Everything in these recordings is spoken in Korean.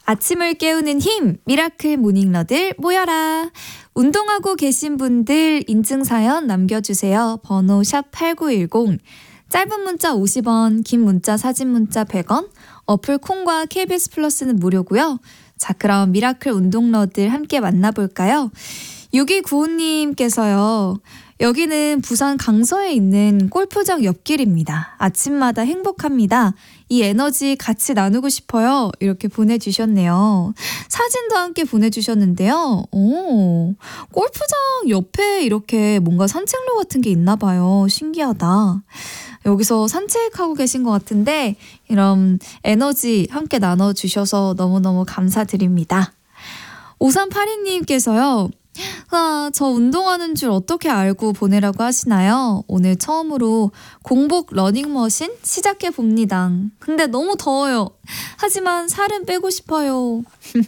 아침을 깨우는 힘, 미라클 모닝러들 모여라. 운동하고 계신 분들 인증사연 남겨주세요. 번호 샵8910. 짧은 문자 50원, 긴 문자 사진 문자 100원, 어플 콩과 KBS 플러스는 무료고요. 자, 그럼 미라클 운동러들 함께 만나볼까요? 6295님께서요. 여기는 부산 강서에 있는 골프장 옆길입니다. 아침마다 행복합니다. 이 에너지 같이 나누고 싶어요. 이렇게 보내주셨네요. 사진도 함께 보내주셨는데요. 오, 골프장 옆에 이렇게 뭔가 산책로 같은 게 있나 봐요. 신기하다. 여기서 산책하고 계신 것 같은데 이런 에너지 함께 나눠주셔서 너무너무 감사드립니다. 5382님께서요. 저 운동하는 줄 어떻게 알고 보내라고 하시나요? 오늘 처음으로 공복 러닝머신 시작해봅니다. 근데 너무 더워요. 하지만 살은 빼고 싶어요.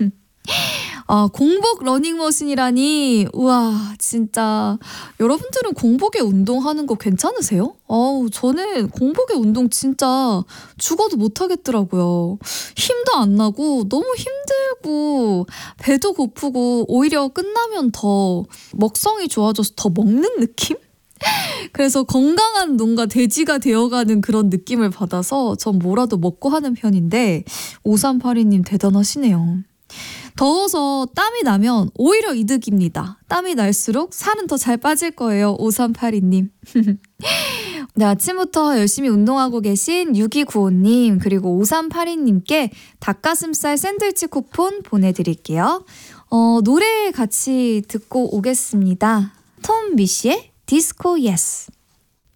공복 러닝머신이라니. 우와, 진짜 여러분들은 공복에 운동하는 거 괜찮으세요? 저는 공복에 운동 진짜 죽어도 못하겠더라고요. 힘도 안 나고 너무 힘들고 배도 고프고 오히려 끝나면 더 먹성이 좋아져서 더 먹는 느낌? 그래서 건강한 뭔가 돼지가 되어가는 그런 느낌을 받아서 전 뭐라도 먹고 하는 편인데 5382님 대단하시네요. 더워서 땀이 나면 오히려 이득입니다. 땀이 날수록 살은 더 잘 빠질 거예요. 5382님. 네, 아침부터 열심히 운동하고 계신 6295님 그리고 5382님께 닭가슴살 샌드위치 쿠폰 보내드릴게요. 노래 같이 듣고 오겠습니다. 톰 미시의 디스코 예스.